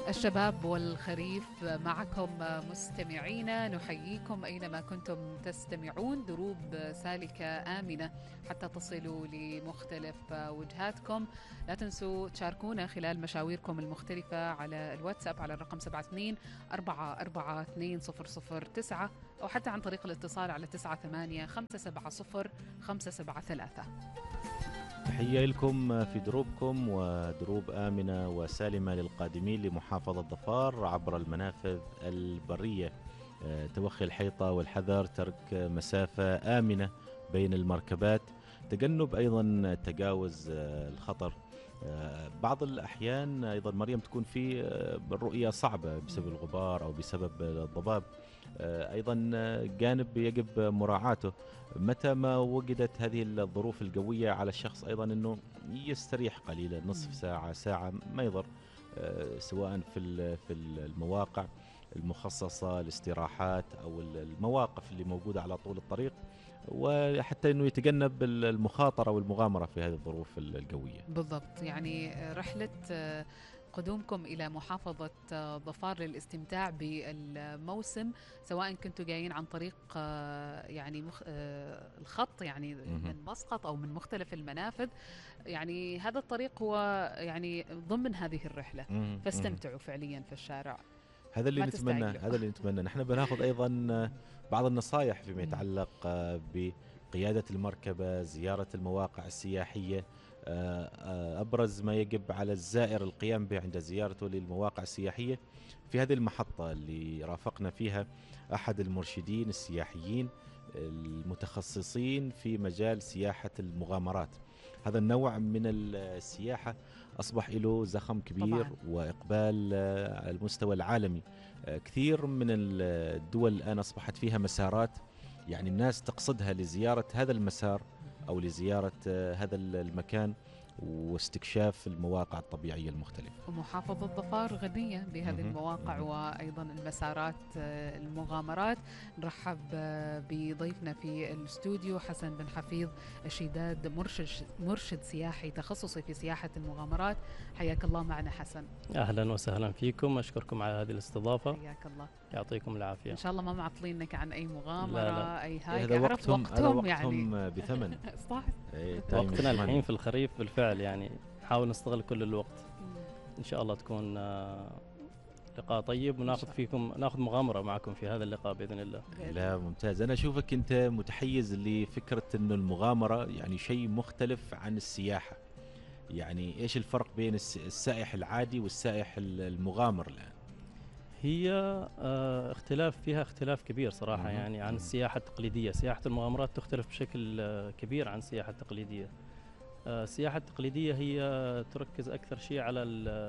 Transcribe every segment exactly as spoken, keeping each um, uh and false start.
الشباب والخريف معكم مستمعينا، نحييكم أينما كنتم تستمعون. دروب سالكة آمنة حتى تصلوا لمختلف وجهاتكم. لا تنسوا تشاركونا خلال مشاويركم المختلفة على الواتساب على الرقم سبعة اثنين أربعة أربعة اثنين صفر صفر تسعة، أو حتى عن طريق الاتصال على تسعة ثمانية خمسة سبعة صفر خمسة سبعة ثلاثة. تحية لكم في دروبكم، ودروب آمنة وسالمة للقادمين لمحافظة ظفار عبر المنافذ البرية. توخي الحيطة والحذر، ترك مسافة آمنة بين المركبات، تجنب أيضا تجاوز الخطر. بعض الأحيان أيضا مريم تكون في الرؤية صعبة بسبب الغبار أو بسبب الضباب، أيضا جانب يجب مراعاته متى ما وجدت هذه الظروف الجوية على الشخص، أيضا أنه يستريح قليلا، نصف ساعة ساعة ما يضر، سواء في في المواقع المخصصة للاستراحات أو المواقف اللي موجودة على طول الطريق، وحتى أنه يتجنب المخاطرة والمغامرة في هذه الظروف الجوية. بالضبط، يعني رحلة قدومكم إلى محافظة ظفار للاستمتاع بالموسم، سواء كنتوا جايين عن طريق يعني مخ... الخط، يعني من مسقط أو من مختلف المنافذ، يعني هذا الطريق هو يعني ضمن هذه الرحلة، فاستمتعوا فعليا في الشارع. هذا اللي نتمنى هذا اللي نتمنى نحن بناخذ أيضا بعض النصائح فيما يتعلق بقيادة المركبة، زيارة المواقع السياحية. أبرز ما يجب على الزائر القيام به عند زيارته للمواقع السياحية في هذه المحطة اللي رافقنا فيها أحد المرشدين السياحيين المتخصصين في مجال سياحة المغامرات. هذا النوع من السياحة أصبح له زخم كبير طبعاً، وإقبال على المستوى العالمي. كثير من الدول الآن أصبحت فيها مسارات، يعني الناس تقصدها لزيارة هذا المسار أو لزيارة هذا المكان واستكشاف المواقع الطبيعية المختلفة. ومحافظة ظفار غنية بهذه المواقع وأيضا المسارات المغامرات. نرحب بضيفنا في الاستوديو حسن بن حفيظ الشيداد، مرشد, مرشد سياحي تخصصي في سياحة المغامرات. حياك الله معنا حسن. أهلا وسهلا فيكم، أشكركم على هذه الاستضافة. حياك الله، يعطيكم العافية. إن شاء الله ما معطلينك عن أي مغامرة. لا لا. أي هاي هذا وقتهم, وقتهم, وقتهم يعني بثمن. صح. وقتنا الحين في الخريف بالفعل، يعني نحاول نستغل كل الوقت. إن شاء الله تكون لقاء طيب، وناخذ فيكم ناخذ مغامرة معكم في هذا اللقاء بإذن الله. لا ممتاز. أنا أشوفك أنت متحيز لفكرة إنه المغامرة يعني شيء مختلف عن السياحة. يعني إيش الفرق بين السائح العادي والسائح المغامر الآن؟ هي اه اختلاف فيها اختلاف كبير صراحة. مم. يعني عن السياحة التقليدية، سياحة المغامرات تختلف بشكل كبير عن السياحة التقليدية. السياحة التقليدية هي تركز أكثر شيء على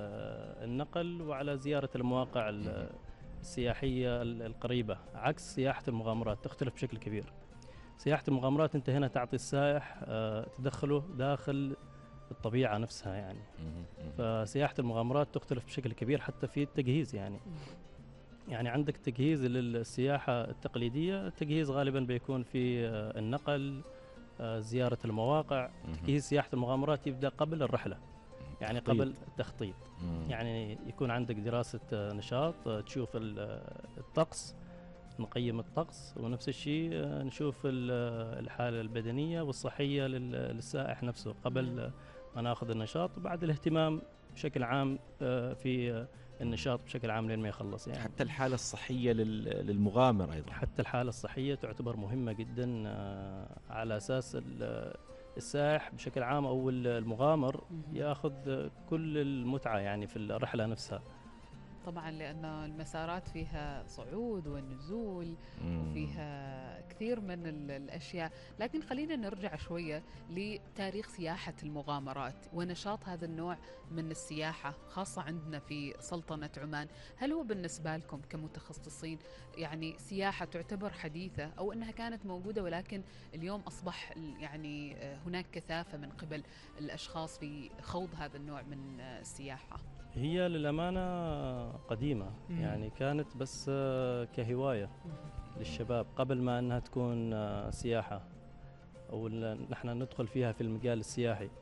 النقل وعلى زيارة المواقع السياحية القريبة، عكس سياحة المغامرات تختلف بشكل كبير. سياحة المغامرات أنت هنا تعطي السائح تدخله داخل الطبيعة نفسها يعني. فسياحة المغامرات تختلف بشكل كبير حتى في التجهيز. يعني يعني عندك تجهيز للسياحة التقليدية، التجهيز غالبا بيكون في النقل، زيارة المواقع. تجهيز سياحة المغامرات يبدأ قبل الرحلة، يعني قبل التخطيط. يعني يكون عندك دراسة نشاط، تشوف الطقس، نقيم الطقس، ونفس الشيء نشوف الحالة البدنية والصحية للسائح نفسه قبل ما ناخذ النشاط، وبعد الاهتمام بشكل عام في النشاط بشكل عام لين ما يخلص. يعني حتى الحالة الصحية للمغامر أيضا، حتى الحالة الصحية تعتبر مهمة جدا، على أساس السائح بشكل عام أو المغامر يأخذ كل المتعة يعني في الرحلة نفسها. طبعا لأن المسارات فيها صعود ونزول وفيها كثير من الأشياء. لكن خلينا نرجع شوية لتاريخ سياحة المغامرات ونشاط هذا النوع من السياحة، خاصة عندنا في سلطنة عمان. هل هو بالنسبة لكم كمتخصصين يعني سياحة تعتبر حديثة، أو أنها كانت موجودة ولكن اليوم أصبح يعني هناك كثافة من قبل الأشخاص في خوض هذا النوع من السياحة؟ هي للأمانة قديمة. مم. يعني كانت بس كهواية للشباب قبل ما أنها تكون سياحة أو نحن ندخل فيها في المجال السياحي.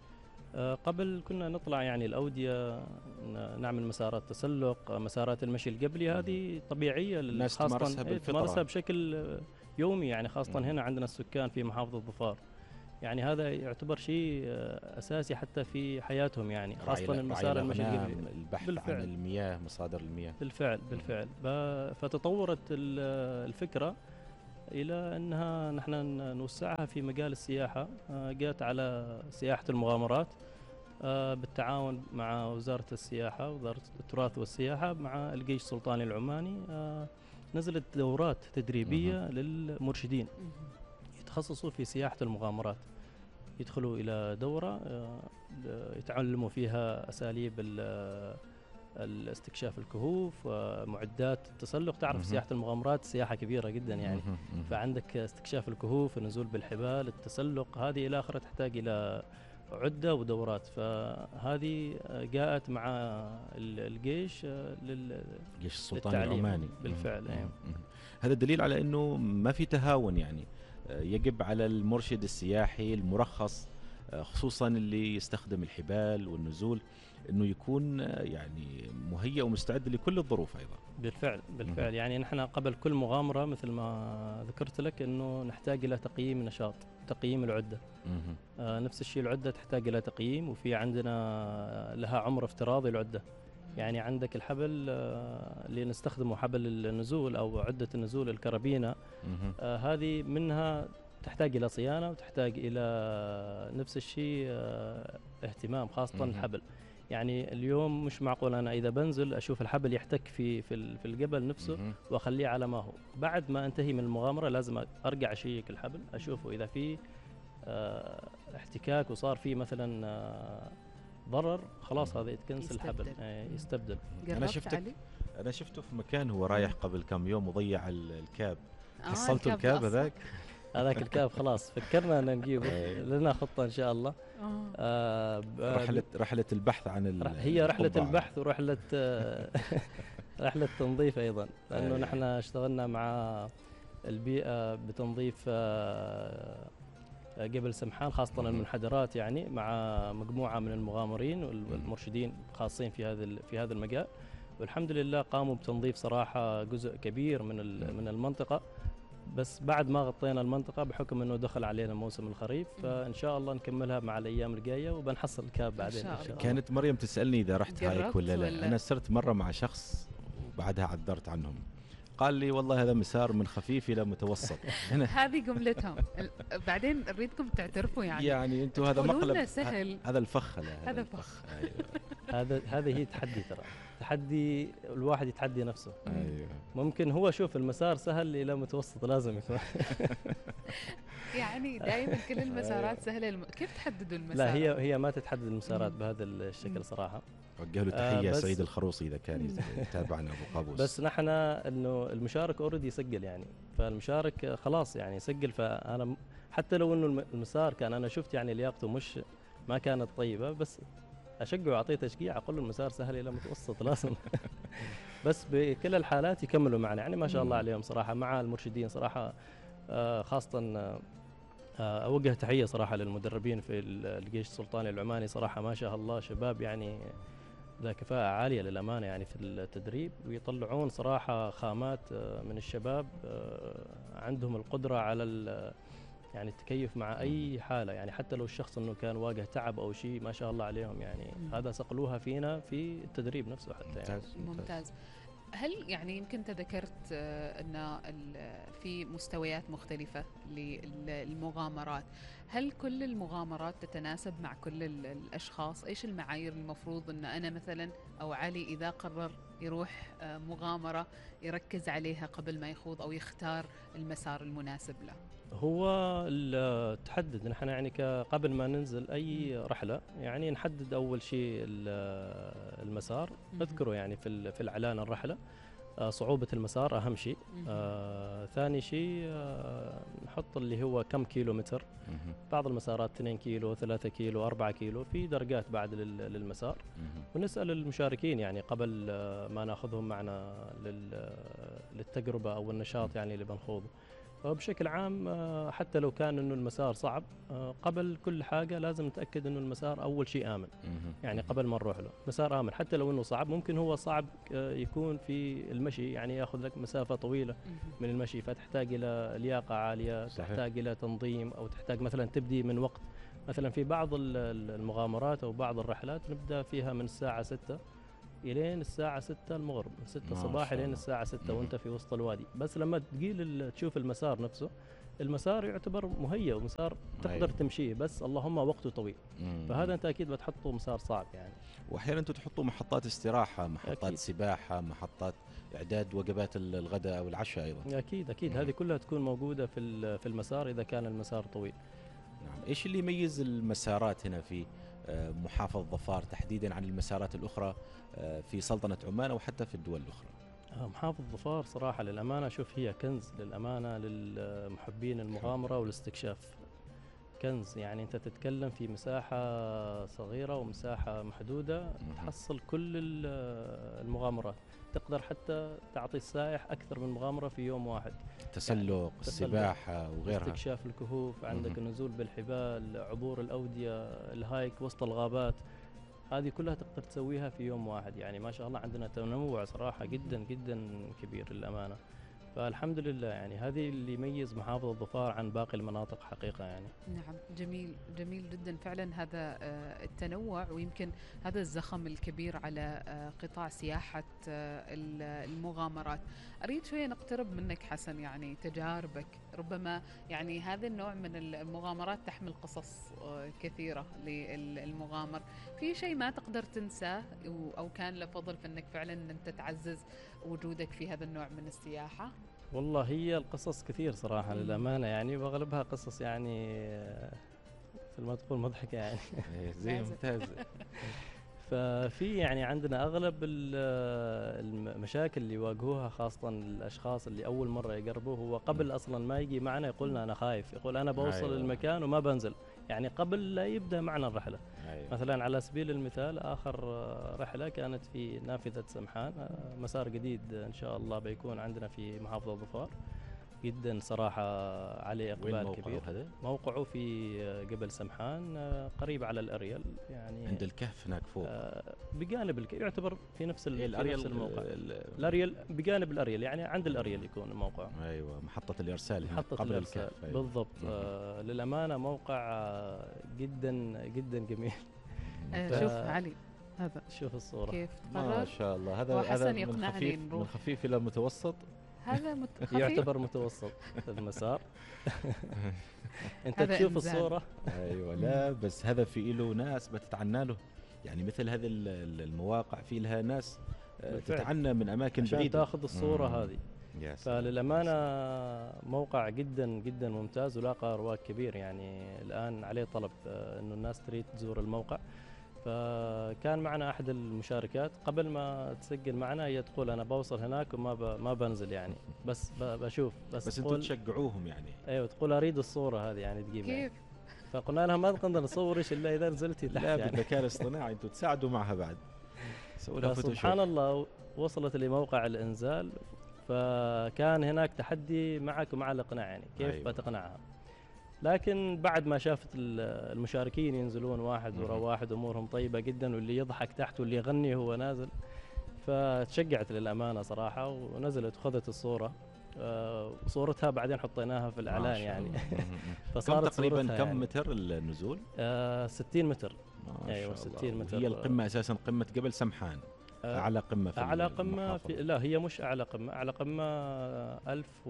قبل كنا نطلع يعني الأودية، نعمل مسارات تسلق، مسارات المشي القبلي، هذه طبيعية الناس تمارسها بالفطرة، تمارسها بشكل يومي يعني، خاصة مم. هنا عندنا السكان في محافظة ظفار، يعني هذا يعتبر شيء أساسي حتى في حياتهم يعني، خاصة المسار المشي القبلي. البحث بالفعل. عن المياه، مصادر المياه. بالفعل بالفعل. فتطورت الفكرة إلى أنها نحن نوسعها في مجال السياحة، جاءت على سياحة المغامرات بالتعاون مع وزارة السياحة، وزارة التراث والسياحة، مع الجيش السلطاني العماني. نزلت دورات تدريبية للمرشدين يتخصصوا في سياحة المغامرات، يدخلوا إلى دورة يتعلموا فيها أساليب الاستكشاف الكهوف ومعدات التسلق. تعرف سياحة المغامرات سياحة كبيرة جدا يعني، فعندك استكشاف الكهوف، النزول بالحبال، التسلق، هذه إلى آخره تحتاج إلى عدة ودورات. فهذه جاءت مع الجيش للجيش السلطاني العماني بالفعل. هذا دليل على أنه ما في تهاون يعني، يجب على المرشد السياحي المرخص خصوصا اللي يستخدم الحبال والنزول انه يكون يعني مهيئ ومستعد لكل الظروف ايضا. بالفعل بالفعل. يعني نحن قبل كل مغامره مثل ما ذكرت لك انه نحتاج الى تقييم نشاط، تقييم العده. آه نفس الشيء العده تحتاج الى تقييم، وفي عندنا لها عمر افتراضي العده. يعني عندك الحبل آه اللي نستخدمه حبل النزول او عده النزول الكرابينه، آه هذه منها تحتاج الى صيانه وتحتاج الى نفس الشيء آه اهتمام، خاصه الحبل. يعني اليوم مش معقول انا اذا بنزل اشوف الحبل يحتك في في في الجبل نفسه واخليه على ما هو، بعد ما انتهي من المغامره لازم ارجع اشيك الحبل اشوفه اذا في اه احتكاك وصار في مثلا اه ضرر، خلاص هذا يتكنسل الحبل يستبدل. انا شفته انا شفته في مكان هو رايح قبل كم يوم وضيع الكاب. آه حصلتوا الكاب هذاك؟ هذاك الكاب خلاص فكرنا ان نجيبه، لنا خطه ان شاء الله. آه رحله رحله البحث عن هي رحله البحث ورحله رحله تنظيف ايضا، لانه أي. نحن اشتغلنا مع البيئه بتنظيف جبل سمحان، خاصه المنحدرات يعني، مع مجموعه من المغامرين والمرشدين خاصين في هذا في هذا المجال، والحمد لله قاموا بتنظيف صراحه جزء كبير من من المنطقه. بس بعد ما غطينا المنطقة بحكم أنه دخل علينا موسم الخريف، فإن شاء الله نكملها مع الأيام الجاية وبنحصل الكاب بعدين إن شاء الله. كانت مريم تسألني إذا رحت هايك ولا لا. ولا أنا صرت مرة مع شخص وبعدها عذرت عنهم، قال لي والله هذا مسار من خفيف إلى متوسط. هذه جملتهم. بعدين أريدكم تعترفوا يعني يعني أنتم هذا مقلب سهل، هذا الفخ هذا فخ. هذا هذه هي تحدي، ترى تحدي الواحد يتحدي نفسه. أيوة. ممكن هو شوف المسار سهل إلى متوسط لازم يكون يعني دائما كل المسارات سهلة. الم... كيف تحددوا المسار؟ لا هي هي ما تتحدد المسارات بهذا الشكل صراحة. وجه له تحية آه سعيد الخروصي إذا كان يتابعنا أبو قابوس. بس نحن إنه المشارك أوريدي يسجل يعني، فالمشارك خلاص يعني يسجل. فأنا حتى لو إنه المسار كان أنا شفت يعني لياقته مش ما كانت طيبة، بس أشجعه وأعطيه تشجيع، أقول له المسار سهل إلى متوسط لازم بس بكل الحالات يكملوا معنا يعني ما شاء الله عليهم صراحة، مع المرشدين صراحة. آه خاصة آه أوجه تحية صراحة للمدربين في الجيش السلطاني العماني، صراحة ما شاء الله شباب يعني ذا كفاءة عالية للأمانة يعني في التدريب، ويطلعون صراحة خامات آه من الشباب آه عندهم القدرة على يعني التكيف مع أي حالة يعني، حتى لو الشخص أنه كان واجه تعب أو شيء ما شاء الله عليهم يعني. م. هذا صقلوها فينا في التدريب نفسه حتى يعني. ممتاز. ممتاز. هل يعني يمكن أنت ذكرت أن في مستويات مختلفة للمغامرات، هل كل المغامرات تتناسب مع كل الأشخاص؟ إيش المعايير المفروض أن أنا مثلا أو علي إذا قرر يروح مغامرة يركز عليها قبل ما يخوض أو يختار المسار المناسب له؟ هو التحدد نحن يعني قبل ما ننزل أي رحلة يعني نحدد أول شيء المسار، نذكره يعني في في الإعلان الرحلة، صعوبة المسار أهم شيء. آه ثاني شيء آه نحط اللي هو كم كيلو متر. بعض المسارات اثنين كيلو ثلاثة كيلو أربعة كيلو، في درجات بعد للمسار. ونسأل المشاركين يعني قبل ما ناخذهم معنا للتجربة أو النشاط يعني اللي بنخوضه، وبشكل عام آه، حتى لو كان انه المسار صعب، آه، قبل كل حاجه لازم نتاكد انه المسار اول شيء امن. مهم. يعني قبل ما نروح له مسار امن، حتى لو انه صعب. ممكن هو صعب آه، يكون في المشي، يعني ياخذ لك مسافه طويله مهم. من المشي، فتحتاج الى لياقه عاليه، صحيح. تحتاج الى تنظيم، او تحتاج مثلا تبدي من وقت. مثلا في بعض ال- ال- المغامرات او بعض الرحلات نبدا فيها من الساعه ستة الين الساعه ستة المغرب، من ستة ما الصباح شاء الين الله. الساعه ستة مهم. وانت في وسط الوادي. بس لما تقيل ال- تشوف المسار نفسه، المسار يعتبر مهيأ ومسار تقدر أيوة. تمشيه، بس اللهم وقته طويل. مم. فهذا انت اكيد بتحطه مسار صعب يعني. واحيانا انتم تحطوا محطات استراحه، محطات أكيد. سباحه، محطات اعداد وجبات ال- الغداء او العشاء ايضا. اكيد اكيد مم. هذه كلها تكون موجوده في ال- في المسار اذا كان المسار طويل. نعم. ايش اللي يميز المسارات هنا في آه، محافظه ظفار تحديدا عن المسارات الاخرى آه، في سلطنه عمان او حتى في الدول الاخرى؟ آه، محافظ ظفار صراحه للامانه، شوف هي كنز للامانه للمحبين المغامره والاستكشاف. كنز، يعني انت تتكلم في مساحه صغيره ومساحه محدوده مهم. تحصل كل ال- المغامرات. تقدر حتى تعطي السائح اكثر من مغامره في يوم واحد. التسلق، تسلق، السباحه وغيرها. استكشاف الكهوف، عندك مهم. النزول بالحبال، عبور الأودية، الهايك وسط الغابات، هذه كلها تقدر تسويها في يوم واحد. يعني ما شاء الله عندنا تنوع صراحة جدا جدا كبير للأمانة. فالحمد لله يعني هذه اللي يميز محافظة ظفار عن باقي المناطق حقيقة يعني. نعم، جميل جميل جدا فعلا هذا آه، التنوع، ويمكن هذا الزخم الكبير على آه، قطاع سياحة آه، ال- المغامرات. أريد شوية نقترب منك حسن، يعني تجاربك ربما، يعني هذا النوع من المغامرات تحمل قصص آه، كثيرة للمغامر. في شيء ما تقدر تنساه و- أو كان له فضل في أنك فعلا أنت تعزز وجودك في هذا النوع من السياحة؟ والله هي القصص كثير صراحة مم. للأمانة يعني، وأغلبها قصص يعني آه، مثل ما تقول مضحكة يعني. إيه، زي ممتازة. ممتاز. ففي يعني عندنا اغلب ال- المشاكل اللي يواجهوها خاصه الاشخاص اللي اول مره يقربوا، هو قبل اصلا ما يجي معنا يقولنا انا خايف، يقول انا بوصل أيوة. المكان وما بنزل، يعني قبل لا يبدا معنا الرحله. أيوة. مثلا على سبيل المثال اخر رحله كانت في نافذه سمحان، مسار جديد ان شاء الله بيكون عندنا في محافظه ظفار، جدا صراحه عليه وين اقبال موقعه كبير. هذا؟ موقعه في جبل سمحان، قريب على الاريل يعني. عند الكهف هناك فوق. آه، بجانب الك... يعتبر في نفس ال... إيه، في الأريل نفس الموقع. ال- الاريل بجانب الاريل، يعني عند الاريل يكون الموقع. ايوه، محطة الإرسال هناك محطة قبل الارسال الكهف. أيوة. بالضبط. مهم. آه للامانه موقع آه جدا جدا جميل. آه، ف- شوف علي هذا شوف الصوره. كيف ما تقرر. شاء الله، هذا وحسن هذا من يقنعني خفيف من نروح. خفيف إلى متوسط. هذا مت- خفيف. يعتبر متوسط المسار. انت هذا تشوف إنزال. الصوره. ايوه، لا بس هذا في له ناس بتتعنى له، يعني مثل هذه ال- ال- المواقع في لها ناس آه، بالفعل. تتعنى من اماكن عشان بعيده تاخذ الصوره مم. هذه. يا سلام. فللأمانة موقع جدا جدا ممتاز ولاقى رواج كبير، يعني الآن عليه طلب آه، إنه الناس تريد تزور الموقع. فكان معنا أحد المشاركات قبل ما تسجل معنا، هي تقول أنا بوصل هناك وما ب... ما بنزل يعني، بس ب... بشوف بس, بس انتم تقول تشجعوهم يعني. أيوة، تقول أريد الصورة هذه يعني تجيب معي. كيف؟ فقلنا لها ما نقدر نصورش إلا إذا نزلتي تحت لا، يعني. بالذكاء الاصطناعي انتم تساعدوا معها بعد، سووا لها سبحان فوتوشوب. الله وصلت لموقع الإنزال، فكان هناك تحدي معك ومع الإقناع، يعني كيف أيوة. بتقنعها. لكن بعد ما شافت ال- المشاركين ينزلون واحد ورا مهم. واحد، أمورهم طيبة جدا، واللي يضحك تحت واللي يغني هو نازل، فتشجعت للأمانة صراحة ونزلت وخذت الصورة. آه، وصورتها بعدين حطيناها في ما الإعلان شاء يعني. الله. مم. كم فصارت تقريبا صورتها كم يعني. متر النزول؟ آه، ستين متر. ما أيوة، شاء الله. ستين متر. هي القمه اساسا قمه جبل سمحان، آه، اعلى قمه في أعلى قمة المحافظة. في، لا هي مش أعلى قمة، أعلى قمة ألف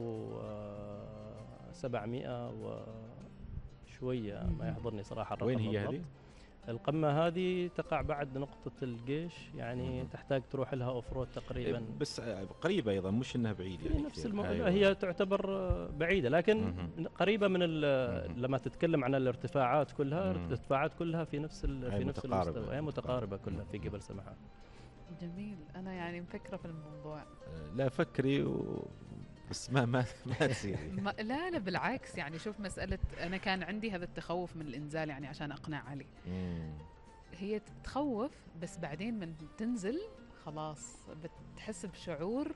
وسبعمائة وشوية، ما مهم. يحضرني صراحة الرقم وين هي بالضبط. هذه؟ القمة هذه تقع بعد نقطة الجيش، يعني مهم. تحتاج تروح لها أوف رود تقريبا. بس قريبة ايضا، مش انها بعيده في يعني نفس كثير. الموضوع. أيوة. هي تعتبر بعيدة لكن مهم. قريبة من ال- مهم. لما تتكلم عن الارتفاعات كلها، مهم. الارتفاعات كلها في نفس ال- هي في نفس متقاربة. المستوى، هي متقاربة كلها في مهم. جبل سمحان. جميل، أنا يعني مفكرة في الموضوع. آه، لا فكري و... بس ما ما ما تسيري. ما لا لا بالعكس، يعني شوف مسألة أنا كان عندي هذا التخوف من الإنزال، يعني عشان أقنع علي. مم. هي تخوف، بس بعدين من تنزل خلاص بتحس بشعور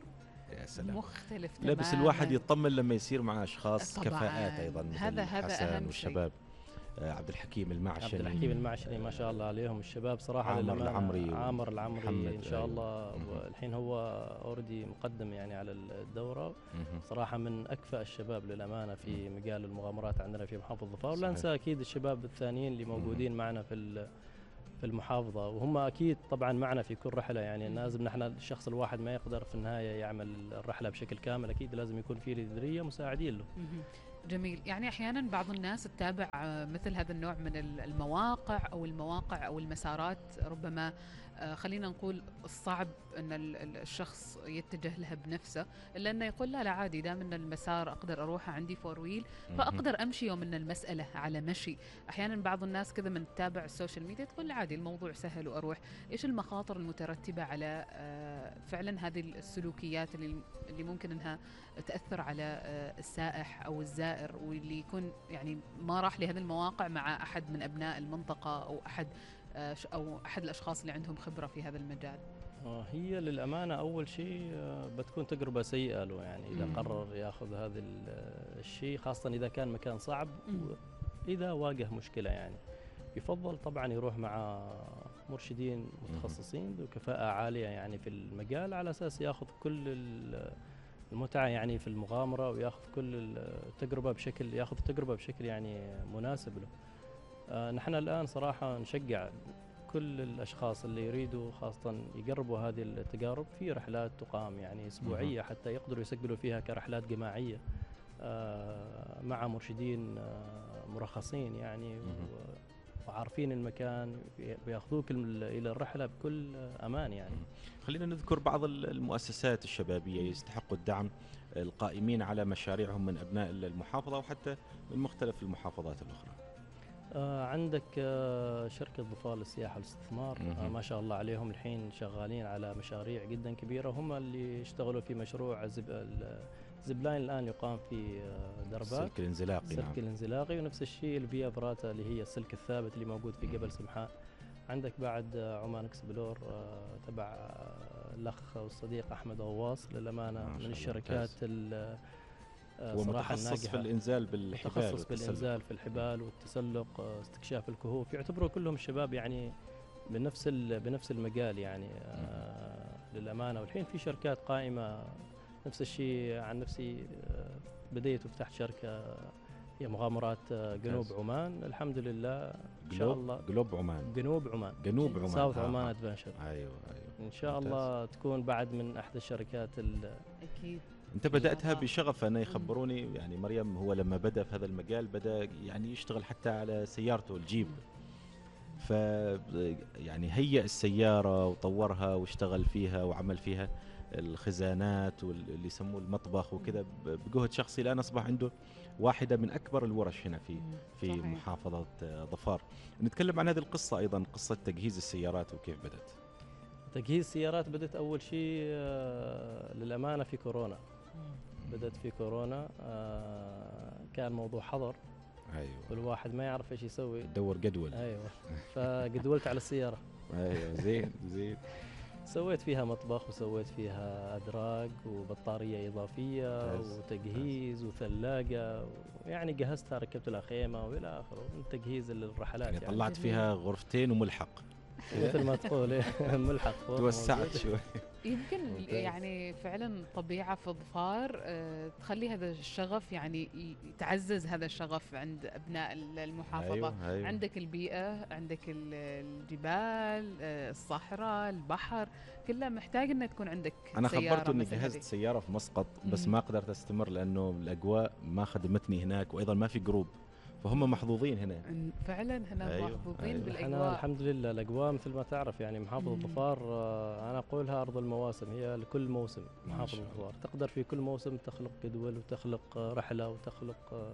يا سلام. مختلف لا تماما. بس الواحد يطمن لما يصير مع اشخاص طبعاً. كفاءات ايضا مثل هذا هذا حسن أهم والشباب آه، عبد الحكيم المعشري عبد الحكيم المعشري ما شاء الله عليهم الشباب صراحه عامر للأمانة. العمري عامر العمري ومحمد، ان شاء أيوة. الله مهم. والحين هو اوريدي مقدم يعني على الدوره. مهم. صراحه من اكفأ الشباب للامانه في مجال المغامرات عندنا في محافظه ظفار. ولا صحيح. ننسى اكيد الشباب الثانيين اللي موجودين معنا في ال- في المحافظه، وهم اكيد طبعا معنا في كل رحله. يعني لازم نحن الشخص الواحد ما يقدر في النهايه يعمل الرحله بشكل كامل، اكيد لازم يكون في ليدريه مساعدين له. مهم. جميل. يعني احيانا بعض الناس تتابع آه، مثل هذا النوع من ال- المواقع او المواقع او المسارات، ربما آه، خلينا نقول الصعب ان ال- ال- الشخص يتجه لها بنفسه، الا انه يقول لا لا عادي، دام ان المسار اقدر اروحه عندي فور ويل فاقدر امشي يوم ان المساله على مشي. احيانا بعض الناس كذا من تتابع السوشيال ميديا تقول لا عادي الموضوع سهل واروح. ايش المخاطر المترتبه على آه، فعلا هذه السلوكيات اللي اللي ممكن انها تاثر على آه، السائح او الزائر، واللي يكون يعني ما راح لهذه المواقع مع احد من ابناء المنطقه او احد آه، ش- او احد الاشخاص اللي عندهم خبره في هذا المجال؟ آه، هي للأمانة أول شيء آه، بتكون تجربة سيئة له، يعني إذا مم. قرر ياخذ هذا ال- الشيء، خاصة إذا كان مكان صعب مم. وإذا واجه مشكلة. يعني يفضل طبعا يروح مع مرشدين متخصصين ذو كفاءة عالية يعني في المجال، على أساس ياخذ كل ال- المتعة يعني في المغامرة، وياخذ كل التجربة بشكل ياخذ التجربة بشكل يعني مناسب له. آه، نحن الآن صراحة نشجع كل الأشخاص اللي يريدوا خاصة يقربوا هذه التجارب في رحلات تقام يعني أسبوعية حتى يقدروا يسجلوا فيها كرحلات جماعية آه، مع مرشدين آه، مرخصين يعني و- وعارفين المكان، بياخذوك الم- إلى الرحلة بكل أمان يعني. خلينا نذكر بعض ال- المؤسسات الشبابية يستحقوا الدعم، القائمين على مشاريعهم من أبناء المحافظة وحتى من مختلف المحافظات الأخرى. آه عندك آه شركة ظفار للسياحة والاستثمار، آه مهم. ما شاء الله عليهم الحين شغالين على مشاريع جدا كبيرة. هم اللي اشتغلوا في مشروع زب الزب لاين الآن يقام في آه دربات، السلك الانزلاقي. السلك نعم. الانزلاقي، ونفس الشيء الفيا فراتا اللي هي السلك الثابت اللي موجود في جبل سمحاء. عندك بعد آه عمان اكسبلور آه تبع آه الأخ والصديق أحمد غواص، للأمانة ما شاء من الله، الشركات ممتاز. ال- آه هو صراحة متخصص في الناجحة. الإنزال بالحبال متخصص والتسلق. بالإنزال في الحبال والتسلق، آه، استكشاف الكهوف. يعتبروا كلهم الشباب يعني بنفس ال- بنفس المجال يعني آه للأمانة. والحين في شركات قائمة نفس الشيء. عن نفسي آه بديت وفتحت شركة هي مغامرات آه، جنوب ممتاز. عمان، الحمد لله إن شاء جلوب الله. جلوب عمان. جنوب عمان جنوب عمان. ساوث آه، عمان آه. ادفنشر. أيوة أيوة. إن شاء ممتاز. الله تكون بعد من أحد الشركات ال- اكيد. انت بداتها الله. بشغف. انا يخبروني يعني مريم هو لما بدا في هذا المجال بدا يعني يشتغل حتى على سيارته الجيب، ف يعني هيئ السياره وطورها واشتغل فيها وعمل فيها الخزانات واللي يسموه المطبخ وكذا بجهد شخصي. الان اصبح عنده واحده من اكبر الورش هنا في مم. في صحيح. محافظه ظفار. نتكلم عن هذه القصه ايضا، قصه تجهيز السيارات وكيف بدات. تجهيز السيارات بدأت أول شيء آه، للأمانة في كورونا. بدأت في كورونا آه، كان موضوع حظر ايوه والواحد ما يعرف ايش يسوي. تدور جدول. ايوه فجدولت على السيارة، ايوه زين زين. سويت فيها مطبخ وسويت فيها أدراج وبطارية إضافية ممتاز. وتجهيز وثلاجة، يعني جهزتها، ركبت لها خيمة وإلى آخره من تجهيز للرحلات يعني يعني. طلعت فيها غرفتين وملحق. مثل ما تقول إيه، ملحق فوق توسعت موجود. شوي. يمكن ممتاز. يعني فعلا طبيعة في ظفار آه، تخلي هذا الشغف يعني ي- يتعزز هذا الشغف عند أبناء ال- المحافظة. أيوة أيوة. عندك البيئة، عندك ال- الجبال، آه، الصحراء، البحر، كلها محتاج انه تكون عندك انا سيارة خبرته اني مثل جهزت هذه. سياره في مسقط بس مم. ما قدرت استمر لانه الاجواء ما خدمتني هناك، وايضا ما في جروب، فهم محظوظين هنا. إن فعلا هنا أيوة، محظوظين أيوة. احنا بالاجواء. الحمد لله الاجواء مثل ما تعرف يعني محافظه مم. ظفار آه، انا اقولها ارض المواسم، هي لكل موسم. ما محافظه شاء الله. ظفار تقدر في كل موسم تخلق جدول وتخلق آه، رحله وتخلق آه،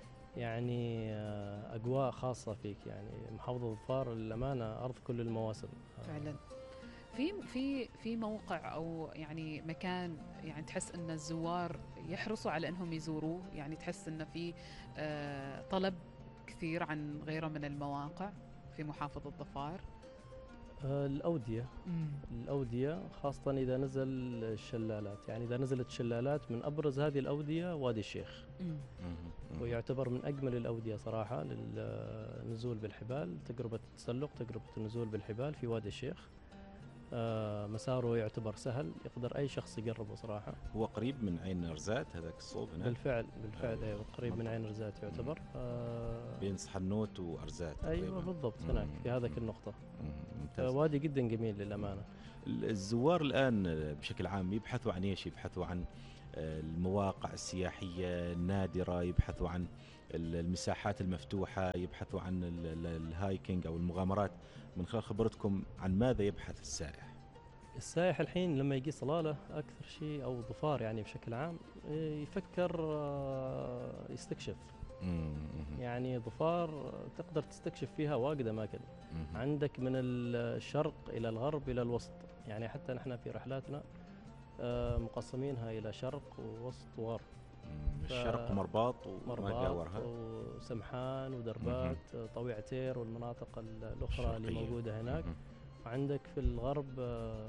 يعني آه، اجواء خاصه فيك. يعني محافظه ظفار للامانه ارض كل المواسم. آه، فعلا في في في موقع او يعني مكان يعني تحس ان الزوار يحرصوا على انهم يزوروه، يعني تحس ان في آه، طلب كثير عن غيره من المواقع في محافظة ظفار. آه، الأودية مم. الأودية خاصة إذا نزل الشلالات، يعني إذا نزلت شلالات من أبرز هذه الأودية وادي الشيخ، مم. مهم. ويعتبر من أجمل الأودية صراحة للنزول بالحبال، تجربة التسلق، تجربة النزول بالحبال في وادي الشيخ. آه، مساره يعتبر سهل، يقدر أي شخص يقربه صراحة. هو قريب من عين رزات هذاك الصوب هناك، بالفعل بالفعل أيوة. أيوة، قريب من عين رزات يعتبر. آه، بين صحنوت وأرزات أيوة تقريباً. بالضبط، مم. هناك في هذاك النقطة. مم. آه، ممتاز. وادي جدا جميل للأمانة. الزوار الآن بشكل عام يبحثوا عن ايش؟ يبحثوا عن المواقع السياحية النادرة، يبحثوا عن المساحات المفتوحة، يبحثوا عن ال- ال- الهايكينج أو المغامرات. من خلال خبرتكم عن ماذا يبحث السائح؟ السائح الحين لما يجي صلالة أكثر شيء أو ظفار يعني بشكل عام يفكر آه، يستكشف. مم. يعني ظفار تقدر تستكشف فيها واجد أماكن، مم. عندك من الشرق إلى الغرب إلى الوسط. يعني حتى نحن في رحلاتنا آه، مقسمينها إلى شرق ووسط وغرب. مم. الشرق مرباط وما مرباط جاورها. وسمحان ودربات، آه، طويع تير والمناطق الأخرى اللي الشرقية. موجودة هناك. مم. وعندك في الغرب آه،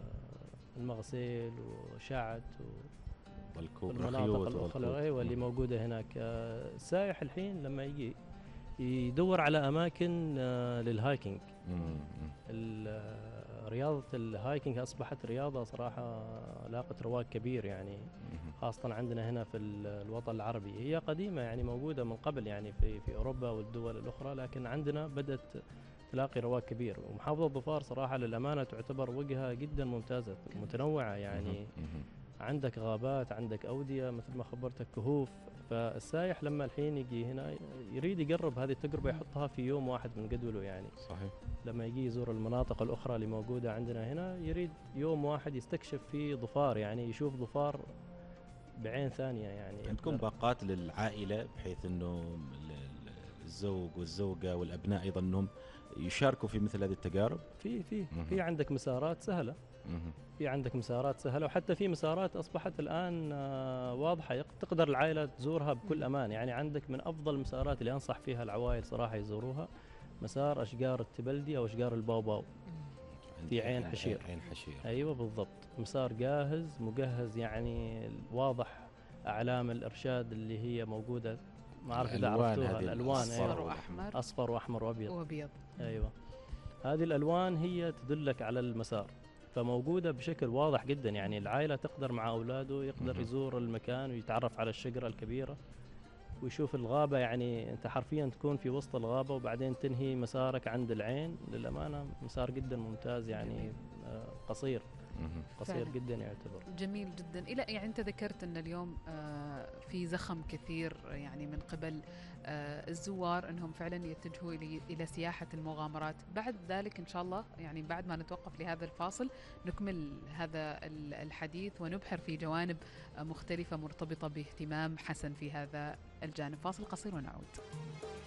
المغسيل وشعت والكوب والمناطق رخيوت الأخرى والكوت. أيوة اللي مم. موجودة هناك. آه، السائح الحين لما يجي يدور على أماكن آه، للهايكينج. مم. مم. ال- آه، رياضة الهايكينج أصبحت رياضة صراحة لاقت رواج كبير، يعني مم. خاصة عندنا هنا في ال- الوطن العربي. هي قديمة يعني موجودة من قبل يعني في في أوروبا والدول الأخرى، لكن عندنا بدأت تلاقي رواج كبير. ومحافظة ظفار صراحة للأمانة تعتبر وجهة جدا ممتازة متنوعة، يعني مم. عندك غابات، عندك أودية مثل ما خبرتك، كهوف. فالسايح لما الحين يجي هنا يريد يقرب هذه التجربة يحطها في يوم واحد من جدوله. يعني صحيح. لما يجي يزور المناطق الأخرى اللي موجودة عندنا هنا يريد يوم واحد يستكشف فيه ظفار، يعني يشوف ظفار بعين ثانية. يعني عندكم يقدر- باقات للعائلة بحيث انه ال- ال- الزوج والزوجة والابناء ايضا انهم يشاركوا في مثل هذه التجارب؟ في في مهم. في عندك مسارات سهلة، مهم. في عندك مسارات سهلة، وحتى في مسارات أصبحت الآن آه، واضحة يق- تقدر العائلة تزورها بكل أمان. يعني عندك من أفضل المسارات اللي أنصح فيها العوائل صراحة يزوروها مسار أشجار التبلدي أو أشجار الباوباو في عين حشير. عين حشير. أيوة بالضبط، مسار جاهز مجهز، يعني واضح أعلام الإرشاد اللي هي موجودة. ما أعرف إذا الألوان عرفتوها هذه الألوان. الأصفر أيوة. أصفر وأحمر أصفر وأحمر وأبيض. وأبيض. أيوة، هذه الألوان هي تدلك على المسار، فموجودة بشكل واضح جدا. يعني العائلة تقدر مع أولاده يقدر مهم. يزور المكان ويتعرف على الشجرة الكبيرة ويشوف الغابة. يعني أنت حرفيا تكون في وسط الغابة وبعدين تنهي مسارك عند العين. للأمانة مسار جدا ممتاز، يعني جميل. آه، قصير مهم. قصير فعلاً. جدا يعتبر. جميل جدا. إلى يعني أنت ذكرت أن اليوم آه، في زخم كثير يعني من قبل آه، الزوار أنهم فعلا يتجهوا إلى إلى سياحة المغامرات. بعد ذلك إن شاء الله يعني بعد ما نتوقف لهذا الفاصل نكمل هذا ال- الحديث ونبحر في جوانب آه، مختلفة مرتبطة باهتمام حسن في هذا الجانب. فاصل قصير ونعود.